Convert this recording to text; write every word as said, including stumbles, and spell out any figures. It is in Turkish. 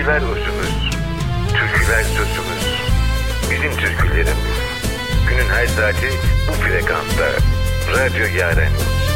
Şarkılar özümüz, türküler sözümüz. Bizim türkülerimiz. Günün her saati bu frekansta. Radyo Yaren.